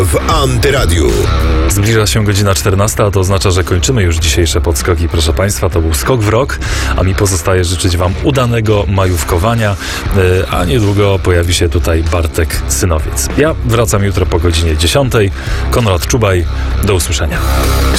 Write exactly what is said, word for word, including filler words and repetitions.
w Antyradiu. Zbliża się godzina czternasta, a to oznacza, że kończymy już dzisiejsze podskoki. Proszę Państwa, to był Skok w Rok, a mi pozostaje życzyć Wam udanego majówkowania, a niedługo pojawi się tutaj Bartek Synowiec. Ja wracam jutro po godzinie dziesiątej. Konrad Czubaj, do usłyszenia.